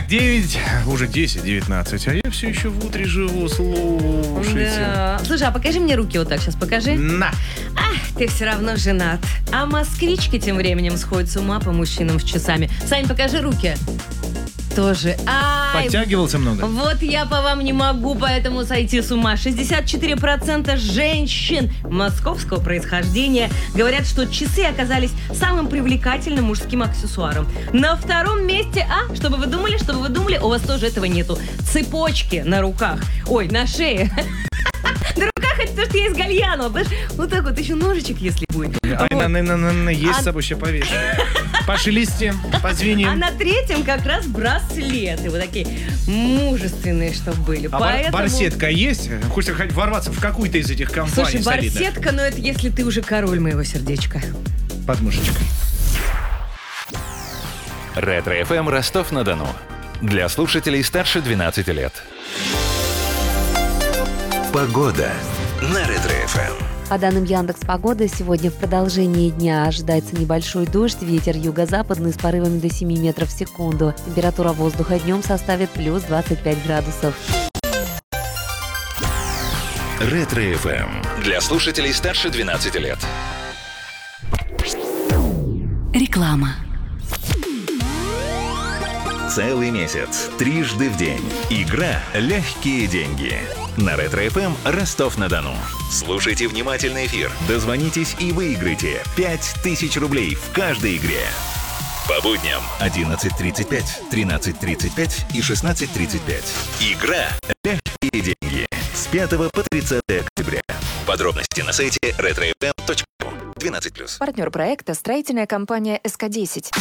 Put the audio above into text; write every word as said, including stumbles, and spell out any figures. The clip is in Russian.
девять, уже десять девятнадцать, а я все еще в утре живу, слушайте. Да. Слушай, а покажи мне руки вот так, сейчас покажи. На! Ах, ты все равно женат. А москвички тем временем сходят с ума по мужчинам с часами. Сань, покажи руки. Тоже. Ай, Подтягивался много? вот я по вам не могу поэтому сойти с ума. шестьдесят четыре процента женщин московского происхождения говорят, что часы оказались самым привлекательным мужским аксессуаром. На втором месте, а, чтобы вы думали, чтобы вы думали, у вас тоже этого нету. Цепочки на руках. Ой, на шее. На руках это то, что есть гальяно. Вот так вот, еще ножичек, если будет. Ай, на, на, на, на, на, есть А- с собой еще повешу. Пошелестим, позвеним. А на третьем как раз браслеты. Вот такие мужественные, чтобы были. А бар- Поэтому... барсетка есть? Хочешь хоть ворваться в какую-то из этих компаний? Слушай, солидных? барсетка, но это если ты уже король моего сердечка. Подмышечка. Ретро-эф эм Ростов-на-Дону. Для слушателей старше двенадцати лет. Погода на Ретро-эф эм. По данным Яндекс.Погоды, сегодня в продолжении дня ожидается небольшой дождь, ветер юго-западный с порывами до семи метров в секунду. Температура воздуха днем составит плюс двадцать пять градусов. Ретро-эф эм. Для слушателей старше двенадцати лет. Реклама. Целый месяц, трижды в день. Игра «Легкие деньги». На Ретро-эф эм Ростов-на-Дону. Слушайте внимательно эфир, дозвонитесь и выиграйте пять тысяч рублей в каждой игре. По будням одиннадцать тридцать пять, тринадцать тридцать пять и шестнадцать тридцать пять. Игра «Легкие деньги» с пятого по тридцатое октября. Подробности на сайте ретро эф эм точка ру. двенадцать плюс. Партнер проекта — строительная компания эс ка десять.